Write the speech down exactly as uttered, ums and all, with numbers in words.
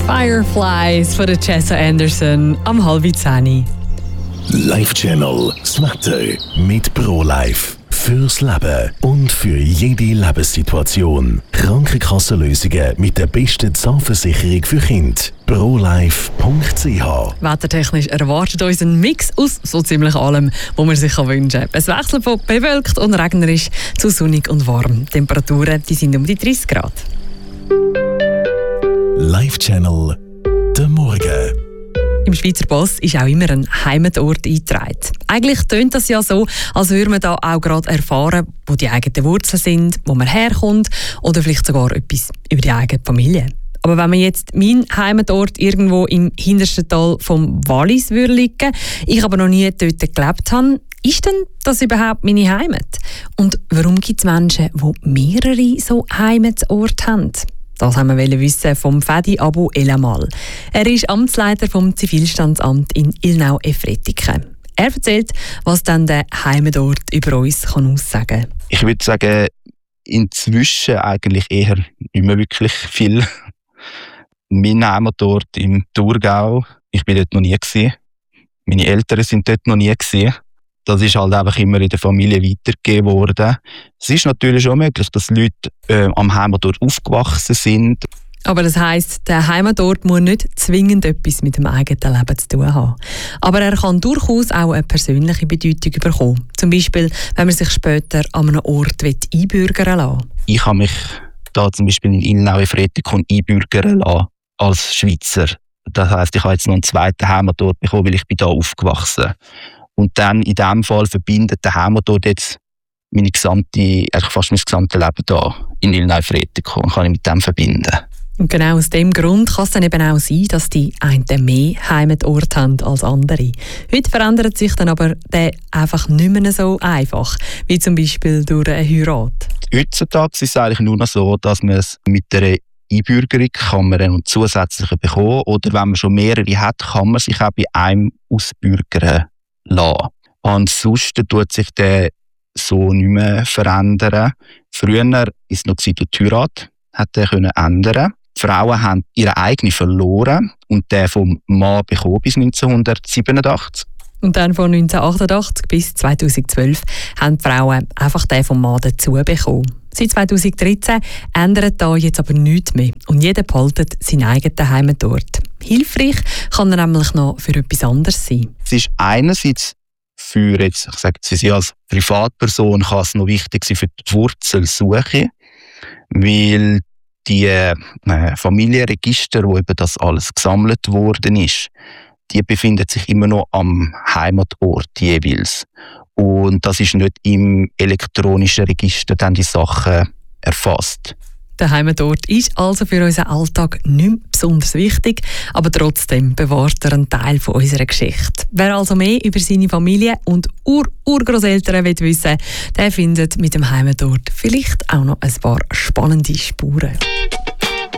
Fireflies von der Jessa Anderson am halb zehn. Life Channel, das Wetter mit ProLife. Fürs Leben und für jede Lebenssituation. Krankenkassenlösungen mit der besten Zahnversicherung für Kinder. ProLife Punkt c h. Wettertechnisch erwartet uns ein Mix aus so ziemlich allem, was man sich wünschen kann. Es wechselt von bewölkt und regnerisch zu sonnig und warm. Die Temperaturen die sind um die dreißig Grad. Life Channel, der Morgen. Im Schweizer Pass ist auch immer ein Heimatort eingetragen. Eigentlich tönt das ja so, als würde man da auch gerade erfahren, wo die eigenen Wurzeln sind, wo man herkommt oder vielleicht sogar etwas über die eigene Familie. Aber wenn man jetzt meinen Heimatort irgendwo im hintersten Tal vom Wallis würde liegen, ich aber noch nie dort gelebt habe, ist denn das überhaupt meine Heimat? Und warum gibt es Menschen, die mehrere so Heimatsorte haben? Das haben wir wissen vom Fadi Abu Elamal. Er ist Amtsleiter vom Zivilstandsamt in Ilnau-Efretiken. Er erzählt, was dann der Heimatort über uns kann aussagen kann. Ich würde sagen, inzwischen eigentlich eher nicht mehr wirklich viel. Mein Heimatort im Thurgau, ich bin dort noch nie gewesen. Meine Eltern sind dort noch nie gewesen. Das ist halt einfach immer in der Familie weitergegeben worden. Es ist natürlich schon möglich, dass Leute äh, am Heimatort aufgewachsen sind. Aber das heisst, der Heimatort muss nicht zwingend etwas mit dem eigenen Leben zu tun haben. Aber er kann durchaus auch eine persönliche Bedeutung bekommen. Zum Beispiel, wenn man sich später an einem Ort einbürgern lassen will. Ich habe mich da zum Beispiel in Ilnau-Efretiken einbürgern lassen als Schweizer. Das heisst, ich habe jetzt noch einen zweiten Heimatort bekommen, weil ich bin da aufgewachsen bin. Und dann in diesem Fall verbindet der Heimatort jetzt meine gesamte, eigentlich fast mein gesamtes Leben hier in Ilnau-Efretiken und kann ich mit dem verbinden. Und genau aus dem Grund kann es dann eben auch sein, dass die einen mehr Heimatort haben als andere. Heute verändert sich dann aber der einfach nicht mehr so einfach, wie zum Beispiel durch eine Heirat. Heutzutage ist es eigentlich nur noch so, dass man es mit einer Einbürgerung kann man einen zusätzlichen bekommen, oder wenn man schon mehrere hat, kann man sich auch bei einem ausbürgern lassen. Ansonsten tut sich der so nicht mehr verändern. Früher war es noch durch die Heirat, hat er können ändern. Die Frauen haben ihre eigene verloren und den vom Mann bekommen bis neunzehnhundertsiebenundachtzig. Und dann von neunzehnhundertachtundachtzig bis zweitausendzwölf haben die Frauen einfach den vom Mann dazu bekommen. Seit zweitausenddreizehn ändert da jetzt aber nichts mehr und jeder behaltet seinen eigenen Heimatort. Hilfreich kann er nämlich noch für etwas anderes sein. Es ist einerseits für jetzt, ich sage, Sie als Privatperson kann es noch wichtig sein für die Wurzelsuche, weil die äh, Familienregister, wo über das alles gesammelt worden ist, die befinden sich immer noch am Heimatort jeweils. Und das ist nicht im elektronischen Register dann die Sachen erfasst. Der Heimatort ist also für unseren Alltag nicht mehr besonders wichtig, aber trotzdem bewahrt er einen Teil von unserer Geschichte. Wer also mehr über seine Familie und Ur-Urgroßeltern wissen will, der findet mit dem Heimatort vielleicht auch noch ein paar spannende Spuren.